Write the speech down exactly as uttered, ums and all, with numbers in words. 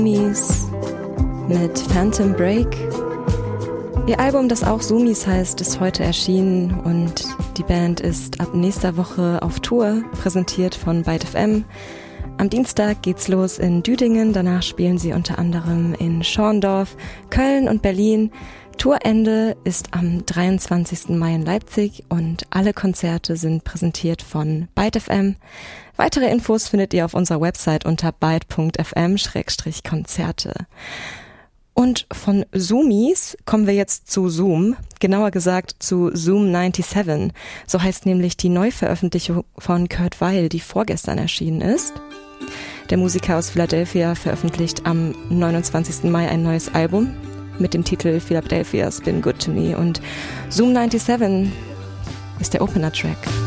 Zoomies mit Phantom Break. Ihr Album, das auch Zoomies heißt, ist heute erschienen und die Band ist ab nächster Woche auf Tour, präsentiert von Byte F M. Am Dienstag geht's los in Düdingen, danach spielen sie unter anderem in Schorndorf, Köln und Berlin. Tourende ist am dreiundzwanzigsten Mai in Leipzig und alle Konzerte sind präsentiert von Byte F M. Weitere Infos findet ihr auf unserer Website unter byte punkt f m slash konzerte. Und von Zoomies kommen wir jetzt zu Zoom, genauer gesagt zu Zoom siebenundneunzig. So heißt nämlich die Neuveröffentlichung von Kurt Weill, die vorgestern erschienen ist. Der Musiker aus Philadelphia veröffentlicht am neunundzwanzigsten Mai ein neues Album mit dem Titel Philadelphia's Been Good to Me und Zoom siebenundneunzig ist der Opener-Track.